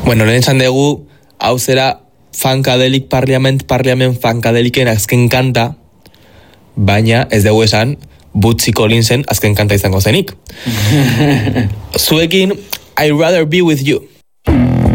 Bueno, lehen esan dugu, hau zera Funkadelic Parliament Funkadeliken azken kanta, baina ez dugu esan Bootsy Collinsen azken kanta izango zenik. Zuekin, I'd rather be with you.